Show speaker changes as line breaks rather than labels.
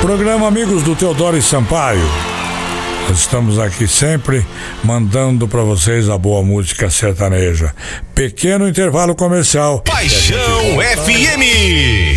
Programa Amigos do Teodoro e Sampaio. Nós estamos aqui sempre mandando para vocês a boa música sertaneja. Pequeno intervalo comercial.
Paixão FM.